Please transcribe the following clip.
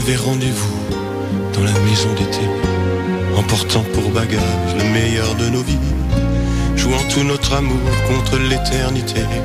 avait rendez-vous dans la maison d'été, emportant pour bagage le meilleur de nos vies, jouant tout notre amour contre l'éternité.